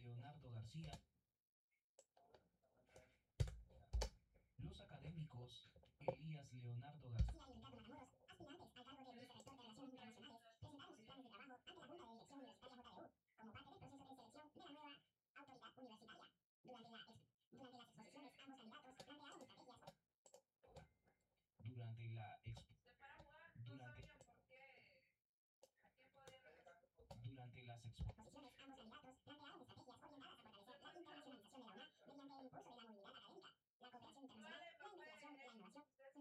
Leonardo García, los académicos Elías Leonardo García y Ricardo Matamoros, aspirantes al cargo de vicerrector de Relaciones Internacionales, presentaron sus planes de trabajo ante la Junta de Dirección Universitaria JDU como parte del proceso de selección de la nueva autoridad universitaria. Durante las exposiciones, ambos candidatos plantearon estrategias. Durante la expo- durante, durante las exposiciones, ambos candidatos plantearon estrategias orientadas a fortalecer la internacionalización de la UNA mediante el impulso de